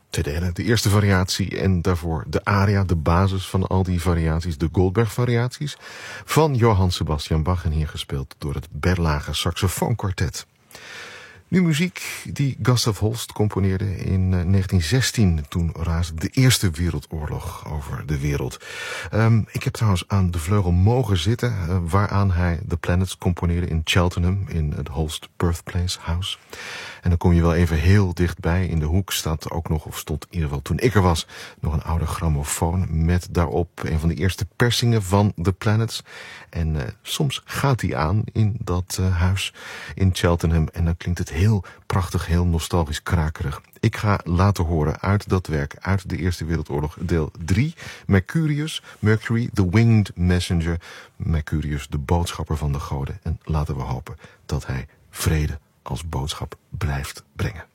Te de eerste variatie en daarvoor de aria, de basis van al die variaties, de Goldberg-variaties van Johann Sebastian Bach en hier gespeeld door het Berlage Saxofoonkwartet. Nu muziek die Gustav Holst componeerde in 1916. Toen raasde de Eerste Wereldoorlog over de wereld. Ik heb trouwens aan de vleugel mogen zitten waaraan hij The Planets componeerde in Cheltenham in het Holst Birthplace House. En dan kom je wel even heel dichtbij. In de hoek staat ook nog, of stond in ieder geval toen ik er was, nog een oude grammofoon met daarop een van de eerste persingen van The Planets. En soms gaat die aan in dat huis in Cheltenham en dan klinkt het heel prachtig, heel nostalgisch krakerig. Ik ga laten horen uit dat werk, uit de Eerste Wereldoorlog, deel 3. Mercury, the Winged Messenger. Mercurius, de boodschapper van de goden. En laten we hopen dat hij vrede als boodschap blijft brengen.